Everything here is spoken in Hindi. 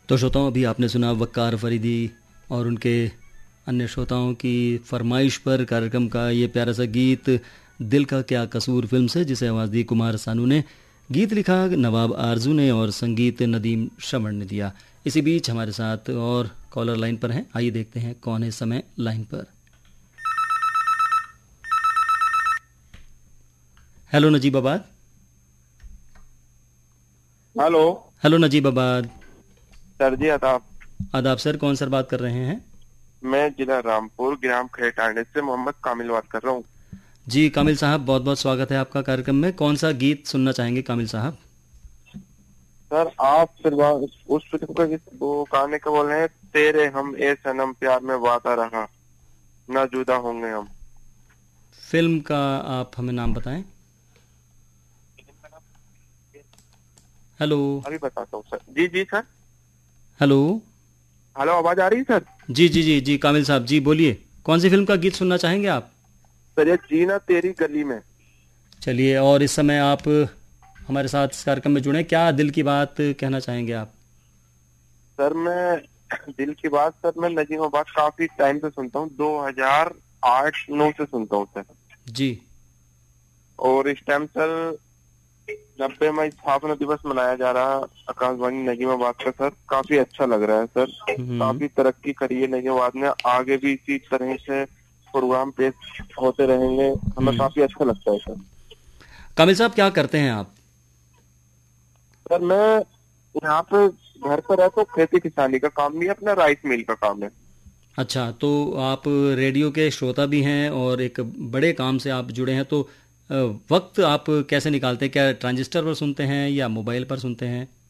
तो श्रोताओं, अभी आपने सुना वक्कार फरीदी और उनके अन्य श्रोताओं की फरमाइश पर कार्यक्रम का ये प्यारा सा गीत दिल का क्या कसूर फिल्म से, जिसे आवाज़ दी कुमार सानू ने। गीत लिखा नवाब आरजू ने और संगीत नदीम श्रवण ने दिया। इसी बीच हमारे साथ और कॉलर लाइन पर हैं। आइए देखते हैं कौन है इस समय लाइन पर। Hello Najibabad. Hello. Hello Najibabad. Sir जी आदाब। आदाब सर, कौन सर बात कर रहे हैं? मैं जिला रामपुर ग्राम खेटांडे से मोहम्मद कामिल बात कर रहा हूँ। जी कामिल साहब, बहुत बहुत स्वागत है आपका कार्यक्रम में। कौन सा गीत सुनना चाहेंगे कामिल साहब? सर आप फिर उस फिल्म का वो गाने का बोल रहे हैं, तेरे हम ए सनम प्यार में वादा रहा ना जुदा होंगे हम। फिल्म का आप हमें नाम बताएं। हेलो। अभी बताता हूँ सर। जी जी सर। हेलो। हेलो, आवाज आ रही है सर? जी जी जी जी कामिल साहब जी बोलिए, कौन सी फिल्म का गीत सुनना चाहेंगे आप? सर ये जीना तेरी गली में। चलिए, और इस समय आप हमारे साथ इस कार्यक्रम में जुड़े, क्या दिल की बात कहना चाहेंगे आप? सर मैं दिल की बात, सर मैं नजीमाबाद काफी टाइम से सुनता हूँ, 2008-9 से सुनता हूँ सर। जी। और इस टाइम सर 90वां स्थापना दिवस मनाया जा रहा है आकाशवाणी नजीमाबाद का सर, काफी अच्छा लग रहा है सर। काफी तरक्की करी है नजीमाबाद ने, आगे भी इसी तरह से प्रोग्राम पेश होते रहेंगे, हमें काफी अच्छा लगता है सर। कामिल साहब क्या करते हैं आप? सर मैं यहाँ पे घर पर रहता हूँ, खेती किसानी का काम भी है, अपना राइस मिल का काम है। अच्छा, तो आप रेडियो के श्रोता भी हैं और एक बड़े काम से आप जुड़े हैं, तो वक्त आप कैसे निकालते हैं? क्या ट्रांजिस्टर पर सुनते हैं या मोबाइल पर सुनते हैं?